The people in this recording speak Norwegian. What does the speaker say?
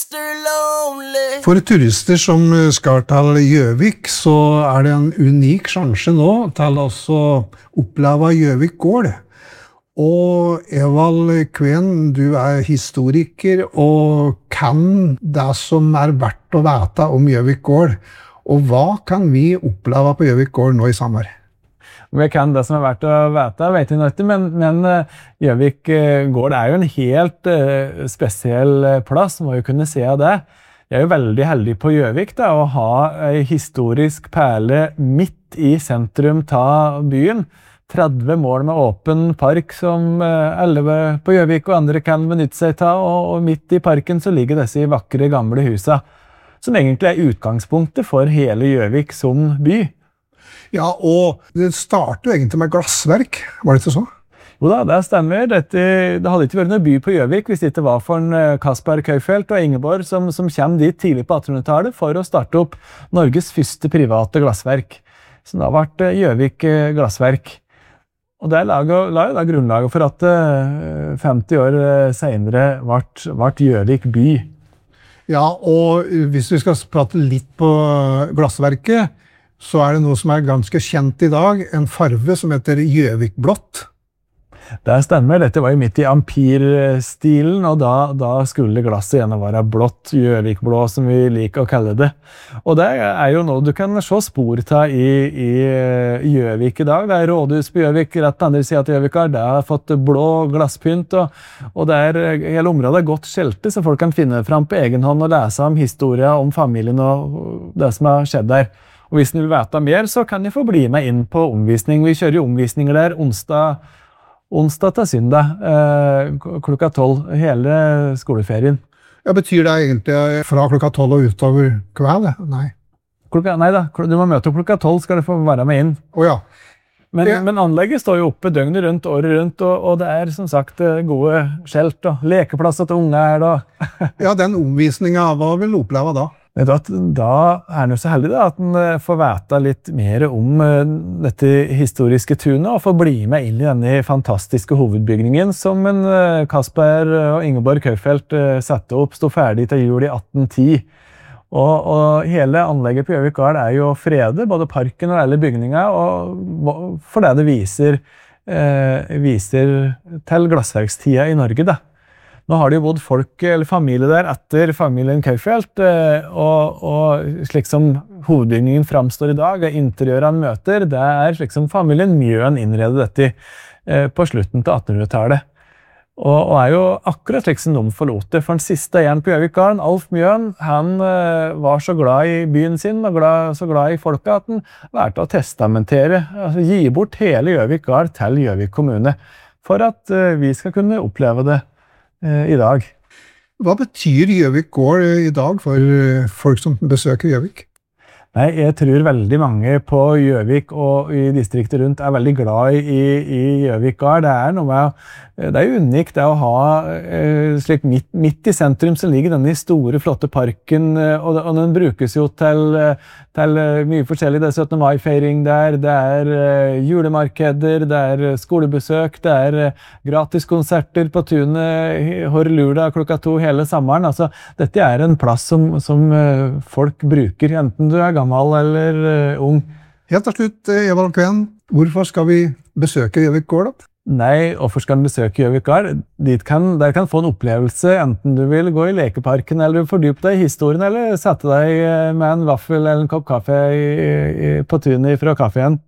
For turister som skal til Gjøvik, så det en unik sjanse nå til å oppleve Gjøvik gård. Og Evald Kveen, du historiker og kan det som verdt å vite om Gjøvik gård. Og hva kan vi oppleve på Gjøvik gård nå i sommer? Om jeg kan det som verdt å vite, vet jeg ikke, men Gjøvik gård jo en helt spesiell plass, må jo kunne se av det. Jeg jo veldig heldig på Gjøvik da, å ha en historisk perle midt i sentrum av byen. 30 mål med åpen park som alle på Gjøvik og andre kan benytte seg av, og midt i parken så ligger disse vakre gamle husa, som egentlig utgangspunktet for hele Gjøvik som by. Ja, og det startet jo egentlig med glassverk, var det ikke så? Jo da, det stemmer. Det hadde ikke vært noen by på Gjøvik hvis det ikke var for Kaspar Kaufeldt og Ingeborg som kom dit tidlig på 1800-tallet for å starte opp Norges første private glassverk, som da ble Gjøvik glassverk. Og det la jo da grunnlaget for at 50 år senere ble Gjøvik by. Ja, og hvis vi skal prate litt på glassverket, så det noe som ganske kjent i dag, en farve som heter Gjøvikblått. Det stemmer, dette var jo midt i ampirstilen, og da skulle glasset gjerne være blått, Gjøvikblå som vi liker å kalle det. Og det jo noe du kan se spor av i Gjøvik i dag. Det rådhus på Gjøvik, rett på andre siden til Gjøvik det har fått blå glasspynt, og hele området godt skjeltet, så folk kan finne frem på egen hånd og lese om historien om familien og det som har skjedd der. Og hvis ni vil vite mer, så kan ni få bli med inn på omvisning. Vi kjører jo omvisninger der onsdag til søndag, klokka 12, hele skoleferien. Ja, betyr det egentlig fra klokka 12 og utover kveld? Nei. Nei da, du må møte opp klokka 12, skal du få være med inn. Åja. Men anlegget står jo oppe døgnet rundt, året rundt, og det som sagt gode skjelt, og lekeplasser til unge her da. Ja, den omvisningen, hva vil du oppleve da? Da han jo så heldig da, at han får vite litt mer om dette historiske tunet, og får bli med inn i denne fantastiske hovedbygningen som Kaspar og Ingeborg Kaufeldt satte opp, stod ferdig til jul i 1810. Og hele anlegget på Gjøvik gård jo fredet, både parken og alle bygninger, og for det viser til glassverkstida i Norge da. Nå har det jo bodd folk eller familie der etter familien Kaufeldt, og slik som hovedbygningen framstår i dag, interiøret han møter, det slik som familien Mjøen innredet dette på slutten til 1800-tallet. Og jo akkurat slik som de forlot det, for den siste igjen på Gjøvik gård, Alf Mjøen, han var så glad i byen sin, og så glad i folket, at han lærte å testamentere, altså gi bort hele Gjøvik gård til Gjøvik kommune, for at vi skal kunne oppleve det i dag. Hva betyr Gjøvik gård i dag for folk som besøker Gjøvik? Nei, jeg tror veldig mange på Gjøvik og i distriktet rundt veldig glad i Gjøvik gård. Det jo unikt det å ha slik midt i sentrum så ligger denne store, flotte parken, og den brukes jo til mye forskjellig. Det 17. mai-feiring der, det julemarkeder, det skolebesøk, det gratiskonserter på tunet, Horrelula klokka 2 hele sommeren. Altså, dette en plass som folk bruker, enten du gammel eller ung. Helt til slutt, Evald Kveen, hvorfor skal vi besøke Gjøvik gård da? Nei, hvorfor skal du besøke Gjøvik gård? Der kan få en opplevelse, enten du vil gå i lekeparken, eller fordype deg i historien, eller sette deg med en vaffel eller en kopp kaffe på tunet fra kaffen.